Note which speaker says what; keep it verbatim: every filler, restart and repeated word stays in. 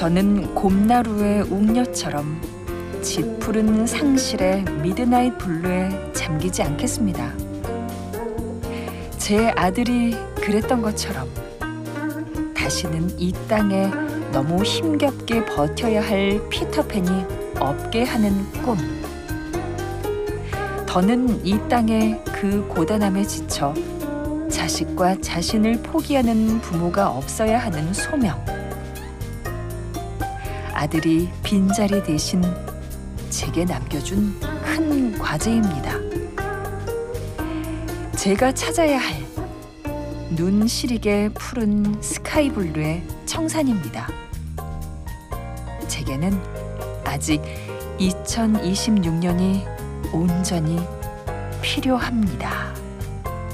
Speaker 1: 저는 곰나루의 웅녀처럼 짙푸른 상실의 미드나잇 블루에 잠기지 않겠습니다. 제 아들이 그랬던 것처럼 다시는 이 땅에 너무 힘겹게 버텨야 할 피터팬이 없게 하는 꿈. 더는 이 땅에 그 고단함에 지쳐 자식과 자신을 포기하는 부모가 없어야 하는 소명. 아들이 빈자리 대신 제게 남겨준 큰 과제입니다. 제가 찾아야 할 눈 시리게 푸른 스카이블루의 청산입니다. 제게는 아직 이천이십육 년이 온전히 필요합니다.